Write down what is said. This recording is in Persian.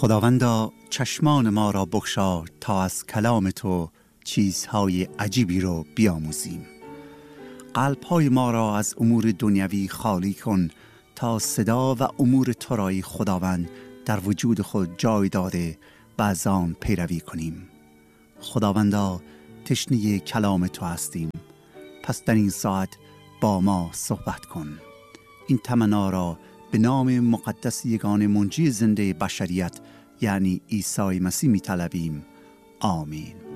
خداوندا چشمان ما را بگشا تا از کلام تو چیزهای عجیبی رو بیاموزیم. قلب‌های ما را از امور دنیوی خالی کن تا صدا و امور تو رای خداوند در وجود خود جای داده و از آن پیروی کنیم. خداوندا تشنه کلام تو هستیم، پس در این ساعت با ما صحبت کن. این تمنا را به نام مقدس یگانه منجی زنده بشریت یعنی عیسی مسیح می طلبیم. آمین.